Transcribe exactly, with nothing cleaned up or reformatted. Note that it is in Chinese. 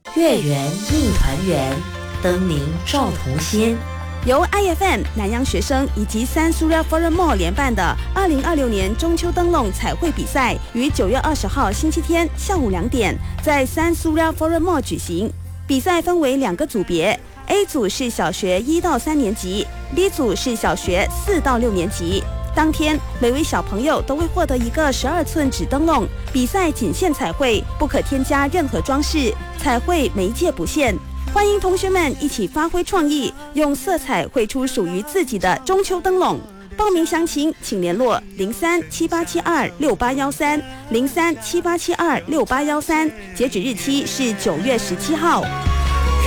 月圆映团圆，灯明照同仙。 由 I F M 南洋学生以及三 Suria Forum Mall 联办的二零二六年中秋灯笼彩绘比赛，于九月二十号星期天下午两点在三 Suria Forum Mall 举行。比赛分为两个组别 ，A 组是小学一到三年级 ，B 组是小学四到六年级。当天，每位小朋友都会获得一个十二寸纸灯笼。比赛仅限彩绘，不可添加任何装饰，彩绘媒介不限。欢迎同学们一起发挥创意，用色彩绘出属于自己的中秋灯笼。报名详情请联络零三七八七二六八幺三零三七八七二六八幺三，截止日期是九月十七号。